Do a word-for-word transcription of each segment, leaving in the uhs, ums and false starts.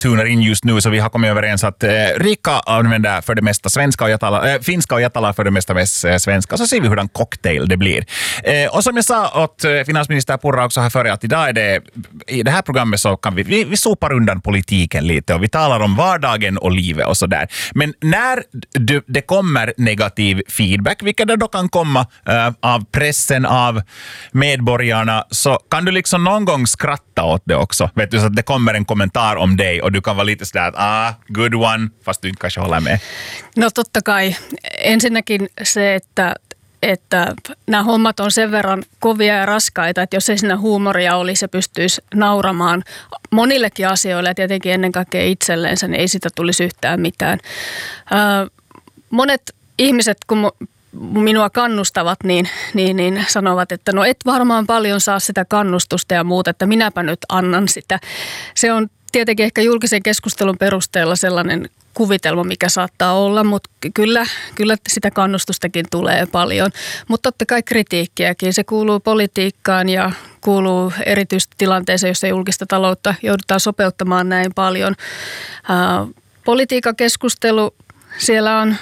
tunar in just nu så vi har kommit överens att eh, Rika använder för det mesta svenska och jag talar, äh, finska och jag talar för det mesta mest äh, svenska. Så ser vi hur en cocktail det blir. Eh, och som jag sa åt eh, finansminister Purra också här före att idag är det, i det här programmet så kan vi, vi, vi sopar undan politiken lite och vi talar om vardagen och livet och sådär. Men när du, det kommer negativ feedback, vilket det då kan komma äh, av pressen, av medborgarna, så kan du liksom någon gång skratta åt det också. Vet du, så att det kommer en kommentar om dig och du kan vara lite sådär att ah, good one, fast du inte kanske håller med. No totta kai. Ensinnäkin se, että että nämä hommat on sen verran kovia ja raskaita, että jos ei siinä huumoria olisi ja pystyisi nauramaan monillekin asioille ja tietenkin ennen kaikkea itselleensä, niin ei sitä tulisi yhtään mitään. Ää, monet ihmiset, kun minua kannustavat, niin, niin, niin sanovat, että no et varmaan paljon saa sitä kannustusta ja muuta, että minäpä nyt annan sitä. Se on tietenkin ehkä julkisen keskustelun perusteella sellainen kuvitelma, mikä saattaa olla, mutta kyllä, kyllä sitä kannustustakin tulee paljon. Mutta totta kai kritiikkiäkin. Se kuuluu politiikkaan ja kuuluu erityisesti tilanteeseen, jossa julkista taloutta joudutaan sopeuttamaan näin paljon. Ää, politiikan keskustelu, siellä on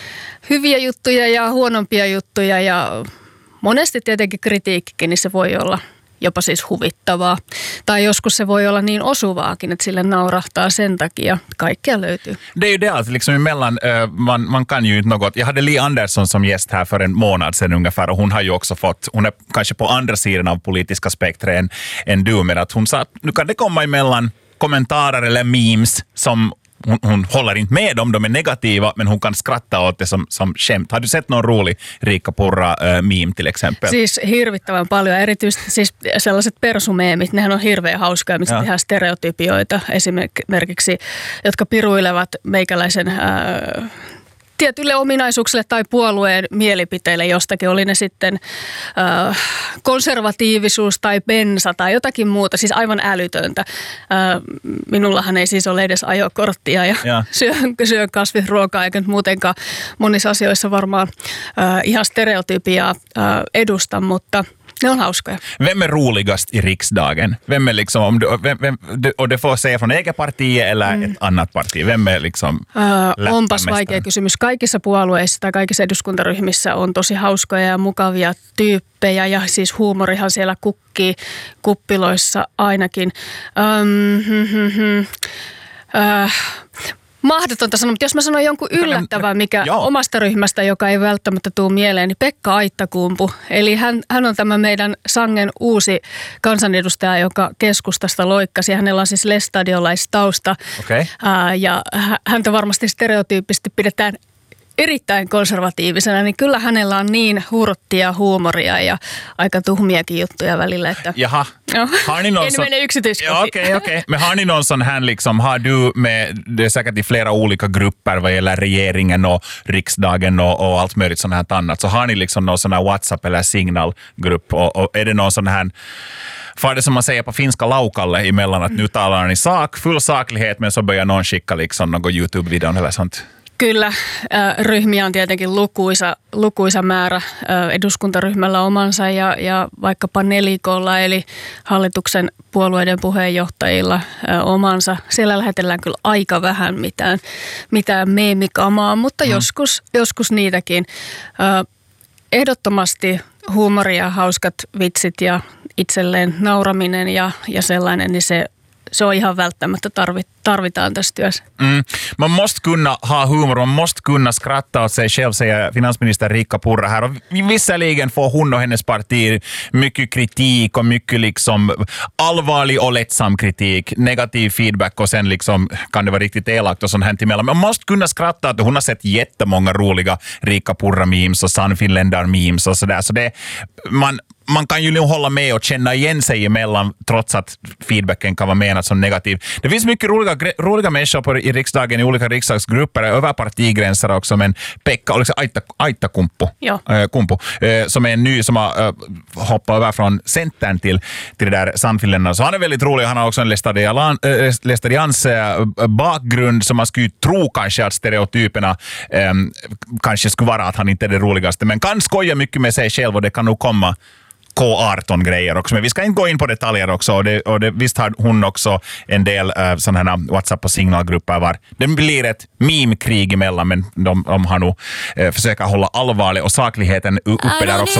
hyviä juttuja ja huonompia juttuja ja monesti tietenkin kritiikkikin, niin se voi olla jopa siis huvittavaa. Tai joskus se voi olla niin osuvaakin, että sille naurahtaa sen takia. Kaikkea löytyy. Det är ju det alltså liksom emellan, uh, man, man kan ju inte något. Jag hade Li Andersson som gäst här för en månad sedan ungefär och hon har ju också fått, hon är kanske på andra sidan av politiska spektret än, än du, men att hon sa att nu kan det komma emellan kommentarer eller memes som Hon, hon håller inte med om de är negativa, men hon kan skratta åt det som, som skämt. Har du sett någon rolig Riikka Purra-meme till exempel? Siis hirvittävän paljon. Erityisesti siis sellaiset persumeemit, nehän on hirveän hauskaa, missä tehdään stereotypioita esimerkiksi, jotka piruilevat meikäläisen Ää, tietyille ominaisuuksille tai puolueen mielipiteille jostakin, oli ne sitten äh, konservatiivisuus tai bensa tai jotakin muuta, siis aivan älytöntä. Äh, minullahan ei siis ole edes ajokorttia ja, ja. Syön, syön kasvisruokaa eikä muutenkaan monissa asioissa varmaan äh, ihan stereotypiaa äh, edusta, mutta ne on hauskoja. Vem är roligast i riksdagen? Vem är liksom, om du, vem, vem, och det får säga från eget parti eller mm. ett annat parti? Vem är liksom öö, Onpas vaikea kysymys. Kaikissa puolueissa tai kaikissa eduskuntaryhmissä on tosi hauskoja ja mukavia tyyppejä ja siis huumorihan siellä kukkii kuppiloissa ainakin. Öm, hm, hm, hm. Öö, Mahdotonta sanoa, mutta jos mä sanon jonkun yllättävän, mikä Joo. omasta ryhmästä, joka ei välttämättä tule mieleen, niin Pekka Aittakumpu. Eli hän, hän on tämä meidän sangen uusi kansanedustaja, joka keskustasta loikkasi. Hänellä on siis lestadiolaistausta okay. ää, ja häntä varmasti stereotyyppisesti pidetään erittäin konservatiivisena, niin kyllä hänellä on niin hurttia huumoria ja aika tuhmiakin juttuja välillä, että Jaha, no, har ni någon en mene yksityiskohtiin. Okej, okej. Okay, okay. Men har ni någon sån här liksom, har du med, det är säkert i flera olika grupper vad gäller regeringen och riksdagen och, och allt möjligt sånt här annat, så har ni liksom någon sån här WhatsApp eller signalgrupp och, och är det någon sån här för det som man säger på finska laukalle emellan att nu talar ni sak, full saklighet, men så börjar någon skicka liksom någon YouTube-videon eller sånt? Kyllä, ryhmiä on tietenkin lukuisa, lukuisa määrä. Eduskuntaryhmällä omansa ja, ja vaikkapa nelikolla eli hallituksen puolueiden puheenjohtajilla omansa. Siellä lähetellään kyllä aika vähän mitään, mitään meemikamaa, mutta mm. joskus, joskus niitäkin. Ehdottomasti huumoria, hauskat vitsit ja itselleen nauraminen ja, ja sellainen, niin se Se on ihan välttämättä tarvitaan tässä työssä. Mm. Man måste kunna ha humor, man måste kunna skratta åt sig själv, säger finansminister Riikka Purra här. Och visserligen får hon och hennes parti mycket kritik och mycket liksom allvarlig och lättsam kritik, negativ feedback och sen liksom kan det vara riktigt elakt och sånt här emellan. Man måste kunna skratta att hon har sett jättemånga roliga Riikka Purra-memes och Sannfinländar-memes och sådär. Så det, man Man kan ju hålla med och känna igen sig emellan trots att feedbacken kan vara menad som negativ. Det finns mycket roliga, roliga människor på, i riksdagen i olika riksdagsgrupper över partigränser också, men Pekka, liksom Aitta, Aittakumpu, äh, Kumpu, äh, som är en ny som har äh, hoppat över från Centern till, till det där Sannfinländarna. Så han är väldigt rolig, han har också en lästadians äh, bakgrund som man skulle tro kanske att stereotyperna äh, kanske skulle vara att han inte är det roligaste, men kan skoja mycket med sig själv och det kan nog komma K arton-grejer också. Men vi ska inte gå in på detaljer också. Och, det, och det, visst har hon också en del uh, sådana här WhatsApp- och signalgrupper var det blir ett meme-krig emellan, men de, de har nog uh, försökt hålla allvarlig och sakligheten uppe där också.